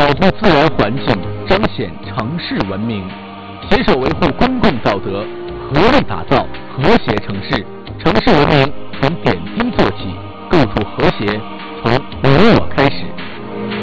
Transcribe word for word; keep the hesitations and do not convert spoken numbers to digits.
保护自然环境，彰显城市文明，携手维护公共道德，合力打造和谐城市。城市文明从点滴做起，构筑和谐从